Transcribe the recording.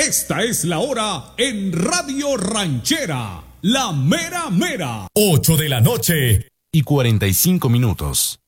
Esta es la hora en Radio Ranchera, la mera mera. 8 de la noche y 45 minutos.